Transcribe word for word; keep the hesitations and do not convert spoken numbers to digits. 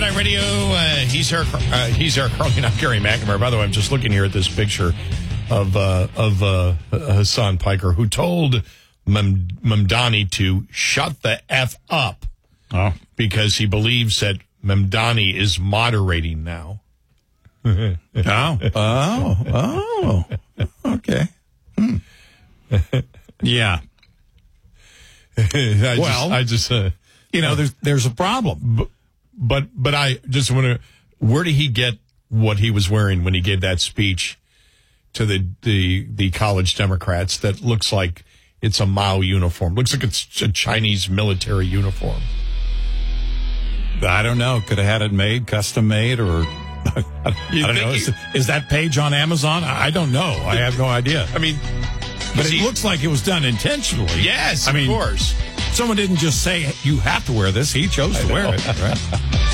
Paradise Radio. Uh, he's our, uh, he's our Carly, not Gary McNamara. By the way, I'm just looking here at this picture of uh, of uh, Hassan Piker, who told Mem- Mamdani to shut the F up oh. because he believes that Mamdani is moderating now. oh, oh, oh, okay. Hmm. Yeah. I well, just, I just, uh, you know, there's there's a problem, but but, but I just want to. Where did he get what he was wearing when he gave that speech to the the the college Democrats? That looks like it's a Mao uniform. Looks like it's a Chinese military uniform. I don't know. Could have had it made, custom made, or I, I don't know. Is, is that page on Amazon? I don't know. I have no idea. I mean. But it he, looks like it was done intentionally. Yes, I mean, of course. Someone didn't just say, you have to wear this. He chose to wear it. Right?